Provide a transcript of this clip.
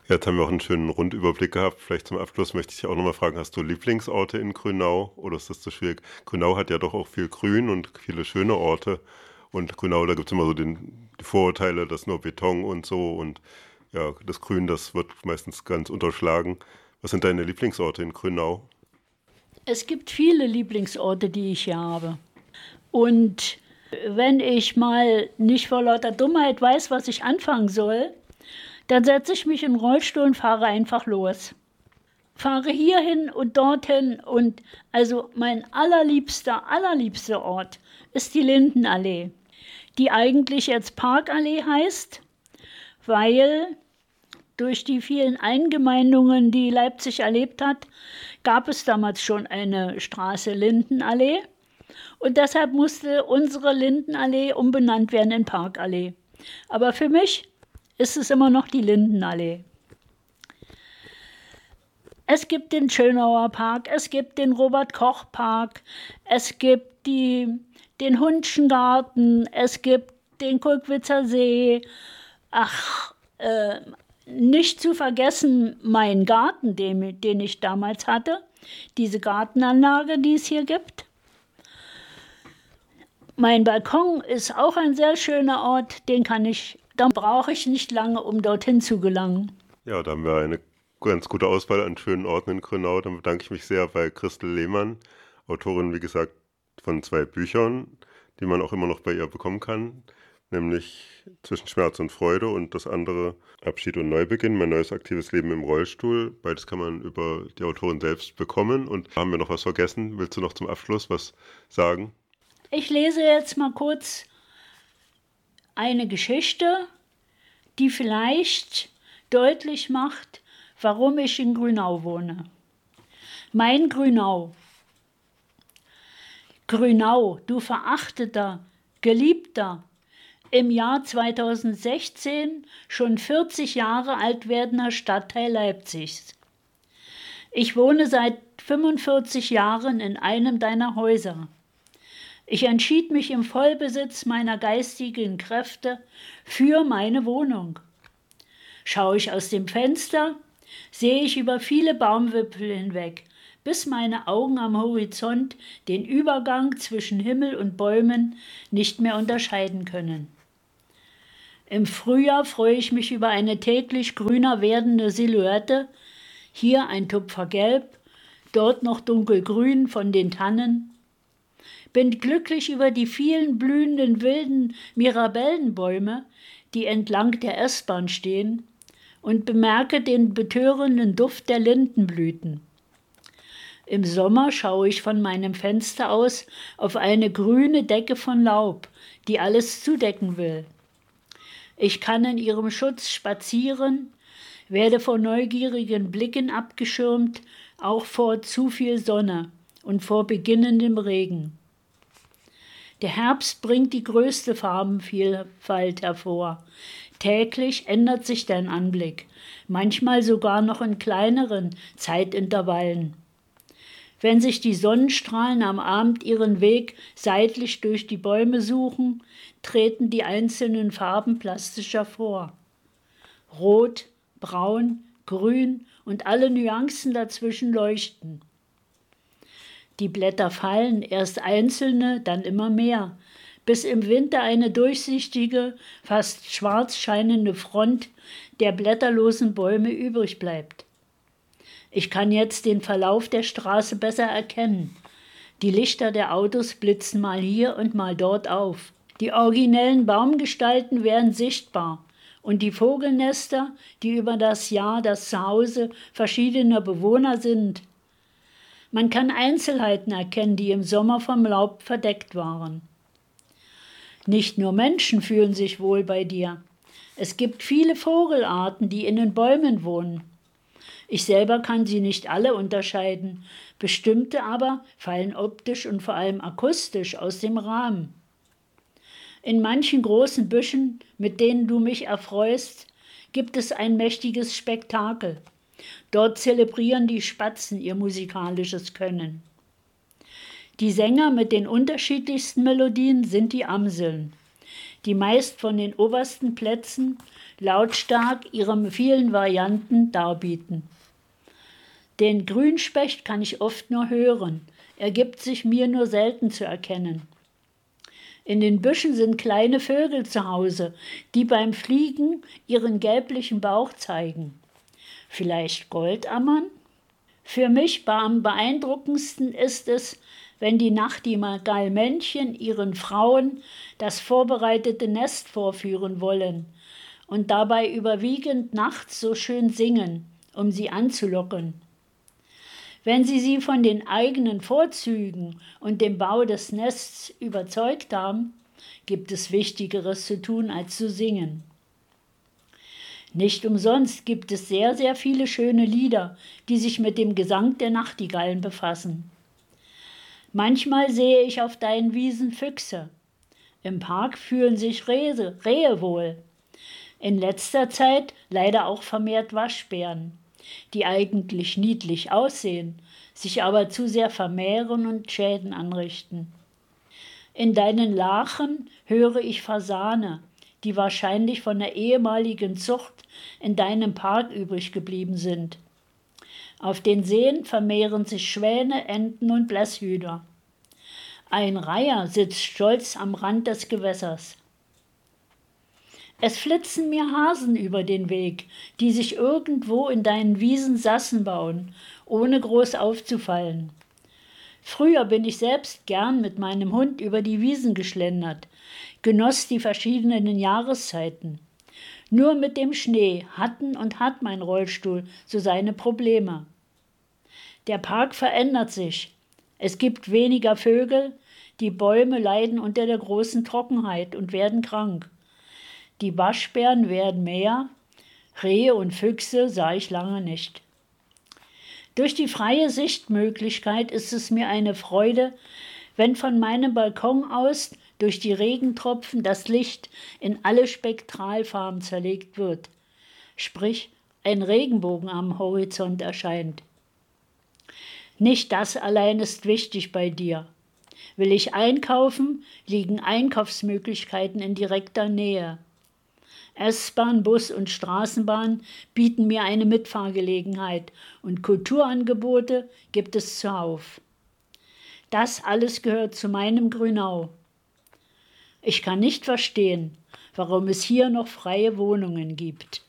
Jetzt haben wir auch einen schönen Rundüberblick gehabt. Vielleicht zum Abschluss möchte ich auch nochmal fragen, hast du Lieblingsorte in Grünau oder ist das zu schwierig? Grünau hat ja doch auch viel Grün und viele schöne Orte. Und Grünau, da gibt es immer so die Vorurteile, dass nur Beton und so und ja, das Grün, das wird meistens ganz unterschlagen. Was sind deine Lieblingsorte in Grünau? Es gibt viele Lieblingsorte, die ich hier habe. Und wenn ich mal nicht vor lauter Dummheit weiß, was ich anfangen soll, dann setze ich mich in den Rollstuhl und fahre einfach los. Fahre hierhin und dorthin und also mein allerliebster Ort ist die Lindenallee, die eigentlich jetzt Parkallee heißt, weil durch die vielen Eingemeindungen, die Leipzig erlebt hat, gab es damals schon eine Straße Lindenallee. Und deshalb musste unsere Lindenallee umbenannt werden in Parkallee. Aber für mich ist es immer noch die Lindenallee. Es gibt den Schönauer Park, es gibt den Robert-Koch-Park, es gibt den Hundschen Garten, es gibt den Kulkwitzer See. Ach, nicht zu vergessen mein Garten, den ich damals hatte, diese Gartenanlage, die es hier gibt. Mein Balkon ist auch ein sehr schöner Ort, da brauche ich nicht lange, um dorthin zu gelangen. Ja, da haben wir eine ganz gute Auswahl an schönen Orten in Grünau. Dann bedanke ich mich sehr bei Christel Lehmann, Autorin, wie gesagt, von 2 Büchern, die man auch immer noch bei ihr bekommen kann, nämlich Zwischen Schmerz und Freude und das andere Abschied und Neubeginn, mein neues aktives Leben im Rollstuhl. Beides kann man über die Autorin selbst bekommen. Und haben wir noch was vergessen? Willst du noch zum Abschluss was sagen? Ich lese jetzt mal kurz eine Geschichte, die vielleicht deutlich macht, warum ich in Grünau wohne. Mein Grünau. Grünau, du verachteter, geliebter, im Jahr 2016 schon 40 Jahre alt werdender Stadtteil Leipzigs. Ich wohne seit 45 Jahren in einem deiner Häuser. Ich entschied mich im Vollbesitz meiner geistigen Kräfte für meine Wohnung. Schaue ich aus dem Fenster, sehe ich über viele Baumwipfel hinweg, bis meine Augen am Horizont den Übergang zwischen Himmel und Bäumen nicht mehr unterscheiden können. Im Frühjahr freue ich mich über eine täglich grüner werdende Silhouette, hier ein Tupfer Gelb, dort noch dunkelgrün von den Tannen. Bin glücklich über die vielen blühenden wilden Mirabellenbäume, die entlang der S-Bahn stehen, und bemerke den betörenden Duft der Lindenblüten. Im Sommer schaue ich von meinem Fenster aus auf eine grüne Decke von Laub, die alles zudecken will. Ich kann in ihrem Schutz spazieren, werde vor neugierigen Blicken abgeschirmt, auch vor zu viel Sonne und vor beginnendem Regen. Der Herbst bringt die größte Farbenvielfalt hervor. Täglich ändert sich dein Anblick, manchmal sogar noch in kleineren Zeitintervallen. Wenn sich die Sonnenstrahlen am Abend ihren Weg seitlich durch die Bäume suchen, treten die einzelnen Farben plastisch hervor. Rot, braun, grün und alle Nuancen dazwischen leuchten. Die Blätter fallen, erst einzelne, dann immer mehr, bis im Winter eine durchsichtige, fast schwarz scheinende Front der blätterlosen Bäume übrig bleibt. Ich kann jetzt den Verlauf der Straße besser erkennen. Die Lichter der Autos blitzen mal hier und mal dort auf. Die originellen Baumgestalten werden sichtbar und die Vogelnester, die über das Jahr das Zuhause verschiedener Bewohner sind. Man kann Einzelheiten erkennen, die im Sommer vom Laub verdeckt waren. Nicht nur Menschen fühlen sich wohl bei dir. Es gibt viele Vogelarten, die in den Bäumen wohnen. Ich selber kann sie nicht alle unterscheiden, bestimmte aber fallen optisch und vor allem akustisch aus dem Rahmen. In manchen großen Büschen, mit denen du mich erfreust, gibt es ein mächtiges Spektakel. Dort zelebrieren die Spatzen ihr musikalisches Können. Die Sänger mit den unterschiedlichsten Melodien sind die Amseln. die meist von den obersten Plätzen lautstark ihre vielen Varianten darbieten. Den Grünspecht kann ich oft nur hören, er gibt sich mir nur selten zu erkennen. In den Büschen sind kleine Vögel zu Hause, die beim Fliegen ihren gelblichen Bauch zeigen. Vielleicht Goldammern? Für mich am beeindruckendsten ist es, wenn die Nachtigallmännchen ihren Frauen das vorbereitete Nest vorführen wollen und dabei überwiegend nachts so schön singen, um sie anzulocken. Wenn sie von den eigenen Vorzügen und dem Bau des Nests überzeugt haben, gibt es Wichtigeres zu tun, als zu singen. Nicht umsonst gibt es sehr, sehr viele schöne Lieder, die sich mit dem Gesang der Nachtigallen befassen. Manchmal sehe ich auf deinen Wiesen Füchse. Im Park fühlen sich Rehe wohl. In letzter Zeit leider auch vermehrt Waschbären, die eigentlich niedlich aussehen, sich aber zu sehr vermehren und Schäden anrichten. In deinen Lachen höre ich Fasane, die wahrscheinlich von der ehemaligen Zucht in deinem Park übrig geblieben sind. Auf den Seen vermehren sich Schwäne, Enten und Blässhühner. Ein Reiher sitzt stolz am Rand des Gewässers. Es flitzen mir Hasen über den Weg, die sich irgendwo in deinen Wiesen Sassen bauen, ohne groß aufzufallen. Früher bin ich selbst gern mit meinem Hund über die Wiesen geschlendert, genoss die verschiedenen Jahreszeiten. Nur mit dem Schnee hat mein Rollstuhl so seine Probleme. Der Park verändert sich. Es gibt weniger Vögel, die Bäume leiden unter der großen Trockenheit und werden krank. Die Waschbären werden mehr, Rehe und Füchse sah ich lange nicht. Durch die freie Sichtmöglichkeit ist es mir eine Freude, wenn von meinem Balkon aus durch die Regentropfen das Licht in alle Spektralfarben zerlegt wird, sprich ein Regenbogen am Horizont erscheint. Nicht das allein ist wichtig bei dir. Will ich einkaufen, liegen Einkaufsmöglichkeiten in direkter Nähe. S-Bahn, Bus und Straßenbahn bieten mir eine Mitfahrgelegenheit und Kulturangebote gibt es zuhauf. Das alles gehört zu meinem Grünau. Ich kann nicht verstehen, warum es hier noch freie Wohnungen gibt.